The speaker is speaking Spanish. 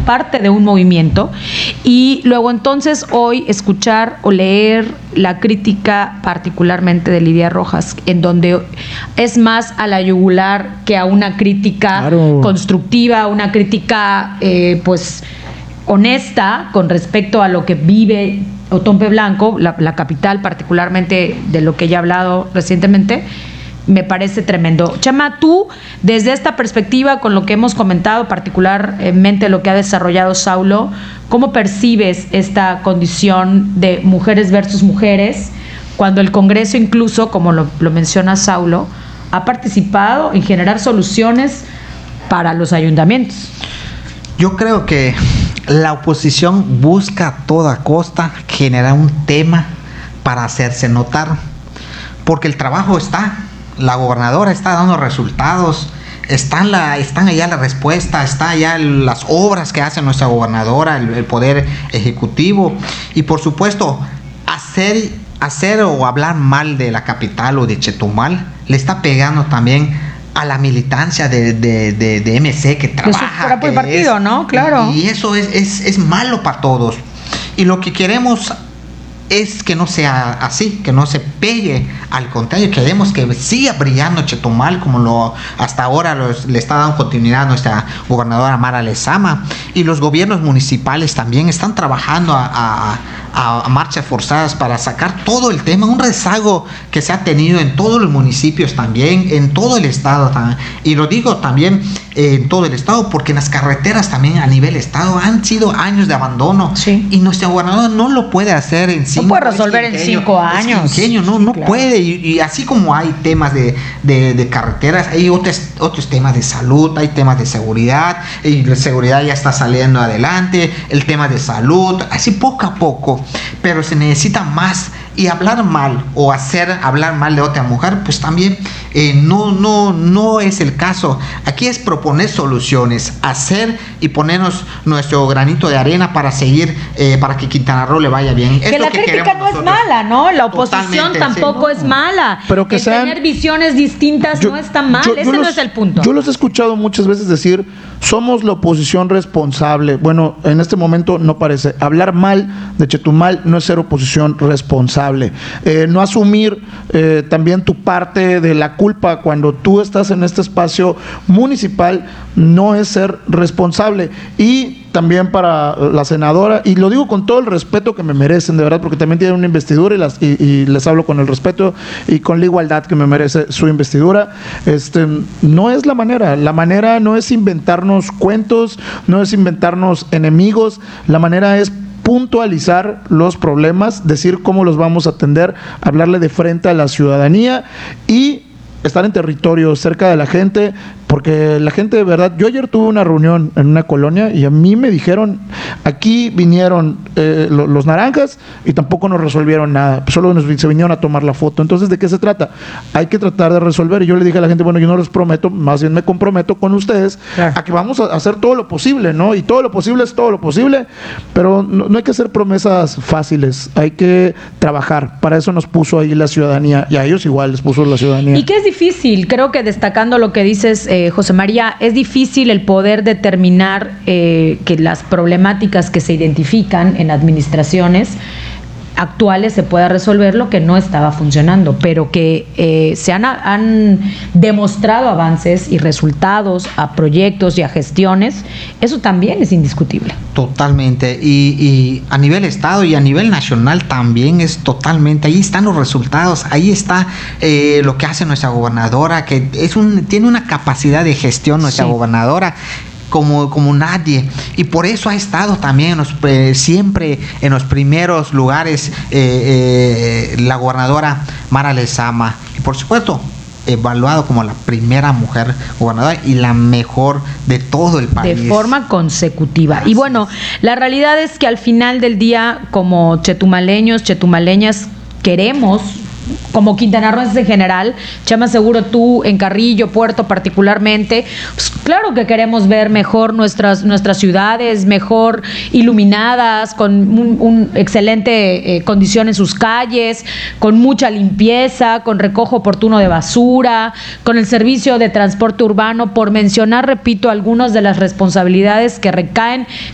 parte de un movimiento, y luego entonces hoy escuchar o leer la crítica particularmente de Lidia Rojas, en donde es más a la yugular que a una crítica constructiva, una crítica pues honesta con respecto a lo que vive Otompe Blanco, la capital, particularmente de lo que ya he hablado recientemente. Me parece tremendo. Chema, tú, desde esta perspectiva, con lo que hemos comentado, particularmente lo que ha desarrollado Saulo, ¿cómo percibes esta condición de mujeres versus mujeres, cuando el Congreso incluso, como lo menciona Saulo, ha participado en generar soluciones para los ayuntamientos? Yo creo que la oposición busca a toda costa generar un tema para hacerse notar, porque el trabajo está. La gobernadora está dando resultados, están allá la respuesta, está allá las obras que hace nuestra gobernadora, el poder ejecutivo, y por supuesto hacer o hablar mal de la capital o de Chetumal le está pegando también a la militancia de MC que trabaja, por el partido, ¿no? Claro. Y eso es malo para todos. Y lo que queremos es que no sea así, que no se pegue, al contrario, queremos que siga brillando Chetumal como hasta ahora le está dando continuidad a nuestra gobernadora Mara Lezama, y los gobiernos municipales también están trabajando a marchas forzadas para sacar todo el tema, un rezago que se ha tenido en todos los municipios también, en todo el estado también. Y lo digo también en todo el estado porque en las carreteras también a nivel estado han sido años de abandono, sí. Y nuestra gobernadora no lo puede hacer en 5 años. No puede resolver en 5 años. No claro. Puede, y así como hay temas de carreteras, hay otros temas de salud, hay temas de seguridad, y la seguridad ya está saliendo adelante, el tema de salud, así poco a poco. Pero se necesita más, y hablar mal o hablar mal de otra mujer, pues también no es el caso. Aquí es proponer soluciones, hacer y ponernos nuestro granito de arena para seguir, para que Quintana Roo le vaya bien. Que la crítica no es mala, ¿no? La oposición tampoco es mala. Pero que tener visiones distintas no está mal, ese no es el punto. Yo los he escuchado muchas veces decir, somos la oposición responsable. Bueno, en este momento no parece. Hablar mal de Chetumal no es ser oposición responsable. No asumir también tu parte de la culpa cuando tú estás en este espacio municipal no es ser responsable. Y también para la senadora, y lo digo con todo el respeto que me merecen, de verdad, porque también tienen una investidura y les hablo con el respeto y con la igualdad que me merece su investidura. No es la manera no es inventarnos cuentos, no es inventarnos enemigos, la manera es puntualizar los problemas, decir cómo los vamos a atender, hablarle de frente a la ciudadanía y estar en territorio, cerca de la gente, porque la gente de verdad, yo ayer tuve una reunión en una colonia y a mí me dijeron, aquí vinieron los naranjas y tampoco nos resolvieron nada, solo se vinieron a tomar la foto. Entonces, ¿de qué se trata? Hay que tratar de resolver, y yo le dije a la gente, bueno, yo no les prometo, más bien me comprometo con ustedes, claro, a que vamos a hacer todo lo posible, ¿no? Y todo lo posible es todo lo posible, pero no hay que hacer promesas fáciles, hay que trabajar, para eso nos puso ahí la ciudadanía, y a ellos igual les puso la ciudadanía. ¿Y qué es difícil? Creo que destacando lo que dices, José María, es difícil el poder determinar que las problemáticas que se identifican en administraciones actuales se pueda resolver lo que no estaba funcionando, pero que se han demostrado avances y resultados a proyectos y a gestiones, eso también es indiscutible. Totalmente, y a nivel estado y a nivel nacional también es totalmente, ahí están los resultados, ahí está lo que hace nuestra gobernadora, que tiene una capacidad de gestión nuestra gobernadora como nadie, y por eso ha estado también siempre en los primeros lugares la gobernadora Mara Lezama, y por supuesto evaluado como la primera mujer gobernadora y la mejor de todo el país. De forma consecutiva. Y bueno, la realidad es que al final del día, como chetumaleños, chetumaleñas, queremos, como quintanarroenses en general, Chema, seguro tú en Carrillo, Puerto particularmente, pues claro que queremos ver mejor nuestras ciudades, mejor iluminadas, con un excelente condición en sus calles, con mucha limpieza, con recojo oportuno de basura, con el servicio de transporte urbano, por mencionar, repito, algunas de las responsabilidades que recaen